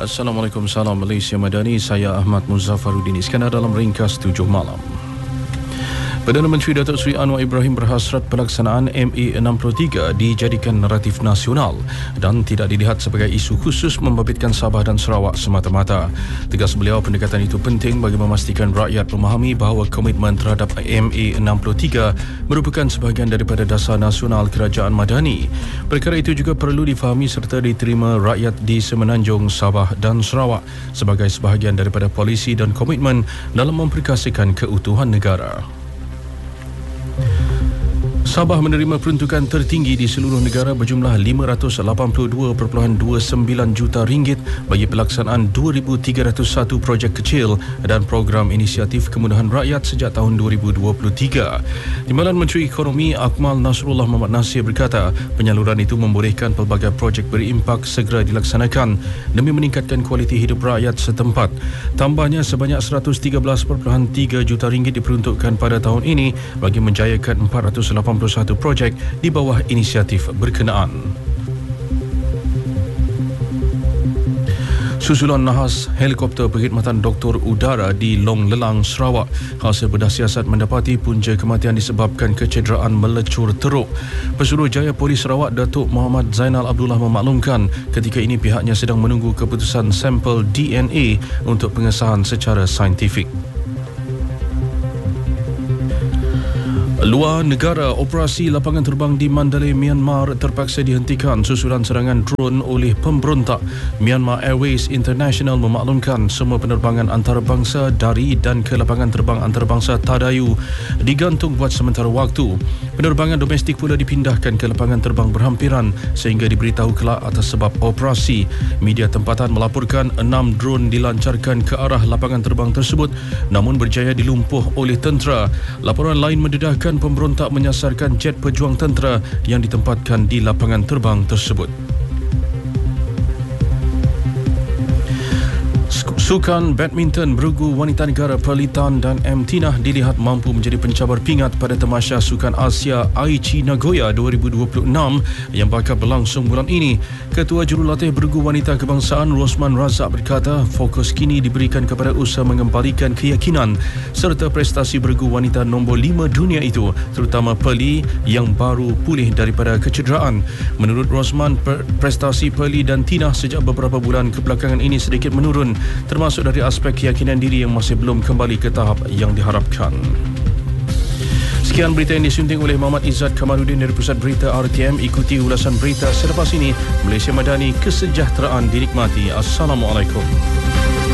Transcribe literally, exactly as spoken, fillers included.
Assalamualaikum, salam Malaysia Madani. Saya Ahmad Muzaffaruddin Iskandar dalam ringkas tujuh malam. Perdana Menteri Datuk Seri Anwar Ibrahim berhasrat pelaksanaan M A enam puluh tiga dijadikan naratif nasional dan tidak dilihat sebagai isu khusus membabitkan Sabah dan Sarawak semata-mata. Tegas beliau, pendekatan itu penting bagi memastikan rakyat memahami bahawa komitmen terhadap M A enam puluh tiga merupakan sebahagian daripada dasar nasional kerajaan Madani. Perkara itu juga perlu difahami serta diterima rakyat di Semenanjung, Sabah dan Sarawak sebagai sebahagian daripada polisi dan komitmen dalam memperkasihkan keutuhan negara. Sabah menerima peruntukan tertinggi di seluruh negara berjumlah lima ratus lapan puluh dua perpuluhan dua sembilan juta ringgit bagi pelaksanaan dua ribu tiga ratus satu projek kecil dan program inisiatif kemudahan rakyat sejak tahun dua ribu dua puluh tiga. Timbalan Menteri Ekonomi Akmal Nasrullah Mohamad Nasir berkata, penyaluran itu membolehkan pelbagai projek berimpak segera dilaksanakan demi meningkatkan kualiti hidup rakyat setempat. Tambahnya, sebanyak seratus tiga belas perpuluhan tiga juta ringgit diperuntukkan pada tahun ini bagi menjayakan empat ratus lapan puluh satu projek di bawah inisiatif berkenaan. Susulan nahas helikopter perkhidmatan doktor udara di Long Lelang, Sarawak hasil bedah siasat mendapati punca kematian disebabkan kecederaan melecur teruk. Pesuruhjaya Polis Sarawak Datuk Muhammad Zainal Abdullah memaklumkan ketika ini pihaknya sedang menunggu keputusan sampel D N A untuk pengesahan secara saintifik. Luar negara, operasi lapangan terbang di Mandalay, Myanmar terpaksa dihentikan susulan serangan drone oleh pemberontak. Myanmar Airways International memaklumkan semua penerbangan antarabangsa dari dan ke lapangan terbang antarabangsa Tadayu digantung buat sementara waktu. Penerbangan domestik pula dipindahkan ke lapangan terbang berhampiran sehingga diberitahu kelak atas sebab operasi. Media tempatan melaporkan enam drone dilancarkan ke arah lapangan terbang tersebut namun berjaya dilumpuh oleh tentera. Laporan lain mendedahkan pemberontak menyasarkan jet pejuang tentera yang ditempatkan di lapangan terbang tersebut. Sukan badminton bergu wanita negara Perlitan dan M. Tinah dilihat mampu menjadi pencabar pingat pada Tamasya Sukan Asia Aichi Nagoya dua ribu dua puluh enam yang bakal berlangsung bulan ini. Ketua Jurulatih Bergu Wanita Kebangsaan Rosman Razak berkata, fokus kini diberikan kepada usaha mengembalikan keyakinan serta prestasi bergu wanita nombor lima dunia itu, terutama Perli yang baru pulih daripada kecederaan. Menurut Rosman, prestasi Perli dan Tinah sejak beberapa bulan kebelakangan ini sedikit menurun, termasuk dari aspek keyakinan diri yang masih belum kembali ke tahap yang diharapkan. Sekian berita yang disunting oleh Muhammad Izzat Kamaluddin dari Pusat Berita R T M. Ikuti ulasan berita selepas ini. Malaysia Madani, kesejahteraan dinikmati. Assalamualaikum.